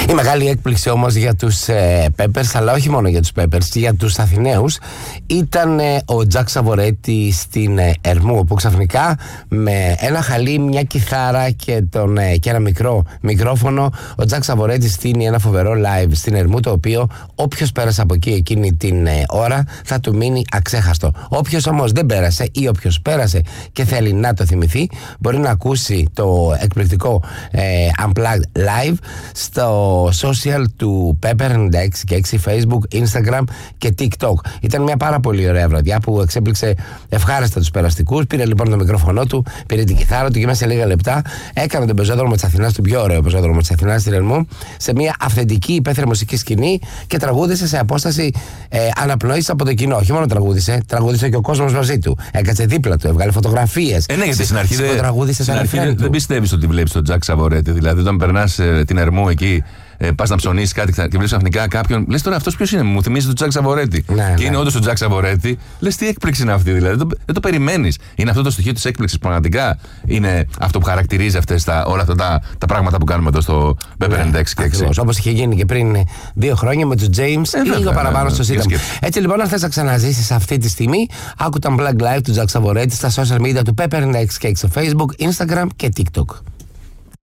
Η μεγάλη έκπληξη όμως για τους Peppers, αλλά όχι μόνο για τους Peppers, για τους Αθηναίους, ήταν ο Τζακ Σαβορέτη στην Ερμού, όπου ξαφνικά με ένα χαλί, μια κιθάρα και ένα μικρό μικρόφωνο, ο Τζακ Σαβορέτη στείνει ένα φοβερό live στην Ερμού, το οποίο όποιος πέρασε από εκεί εκείνη την ώρα θα του μείνει αξέχαστο. Όποιος όμως δεν πέρασε ή όποιος πέρασε και θέλει να το θυμηθεί, μπορεί να ακούσει το εκπληκτικό Unplugged Live στο social του Pepper 96 Facebook, Instagram και TikTok. Ήταν μια πάρα πολύ ωραία βραδιά που εξέπληξε ευχάριστα τους περαστικούς. Πήρε λοιπόν το μικρόφωνο του, πήρε την κιθάρα του και μέσα σε λίγα λεπτά έκανε τον πεζόδρομο της Αθηνάς, τον πιο ωραίο πεζόδρομο της Αθηνάς στην Ερμού, σε μια αυθεντική υπαίθρια μουσική σκηνή και τραγούδισε σε απόσταση αναπνοής από το κοινό. Όχι μόνο τραγούδισε και ο κόσμος μαζί του. Έκατσε δίπλα του, έβγαλε φωτογραφίες. Ναι, γιατί στην αρχή δεν πιστεύεις ότι βλέπεις τον Τζακ Σαβορέτη. Δηλαδή, όταν περνάς την Ερμού εκεί, πας να ψωνίσεις κάτι και βλέπεις ξαφνικά κάποιον. Λες τώρα αυτός ποιος είναι, μου θυμίζει τον Τζακ Σαβορέτη. Ναι, και είναι όντως τον Τζακ Σαβορέτη. Λες τι έκπληξη είναι αυτή, δηλαδή. Δεν το περιμένεις. Είναι αυτό το στοιχείο της έκπληξης πραγματικά. Είναι αυτό που χαρακτηρίζει όλα αυτά τα πράγματα που κάνουμε εδώ στο Pepper 96. Όπως είχε γίνει και πριν 2 χρόνια με τους James, λίγο παραπάνω στο σύνταγμα. Έτσι λοιπόν, αν θες να ξαναζήσεις αυτή τη στιγμή, άκου τα Unplugged Live του Τζακ Σαβορέτη στα social media του Pepper 96 στο Facebook, Instagram και TikTok.